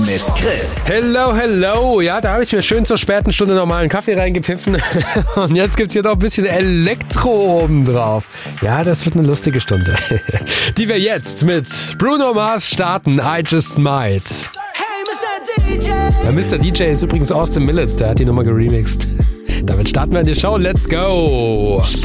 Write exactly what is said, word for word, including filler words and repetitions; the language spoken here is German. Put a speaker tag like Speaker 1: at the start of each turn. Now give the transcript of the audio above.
Speaker 1: mit Chris.
Speaker 2: Hello, hello. Ja, da habe ich mir schön zur späten Stunde nochmal einen Kaffee reingepfiffen. Und jetzt gibt's hier noch ein bisschen Elektro obendrauf. Ja, das wird eine lustige Stunde. Die wir jetzt mit Bruno Mars starten. I Just Might.
Speaker 3: Hey, Mister D J.
Speaker 2: Ja, Mister D J ist übrigens Austin Millets. Der hat die Nummer geremixed. Damit starten wir in die Show. Let's go.